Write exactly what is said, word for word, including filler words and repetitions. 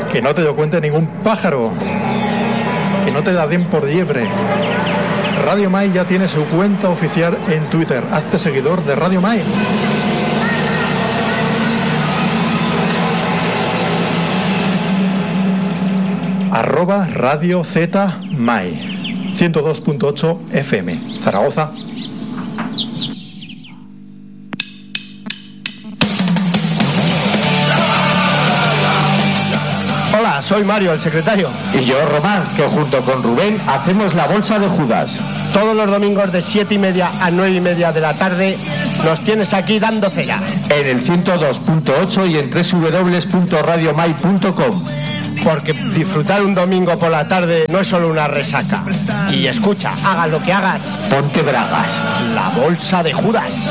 Que no te lo cuente ningún pájaro. Que no te da den por liebre. Radio Mai ya tiene su cuenta oficial en Twitter. Hazte seguidor de Radio Mai. Arroba Radio Z Mai. ciento dos punto ocho F M. Zaragoza. Hola, soy Mario, el secretario. Y yo, Román, que junto con Rubén hacemos la Bolsa de Judas. Todos los domingos de siete y media a nueve y media de la tarde nos tienes aquí dando cera. En el ciento dos punto ocho y en doble u doble u doble u punto radio mai punto com. Porque disfrutar un domingo por la tarde no es solo una resaca. Y escucha, hagas lo que hagas, ponte bragas. La Bolsa de Judas.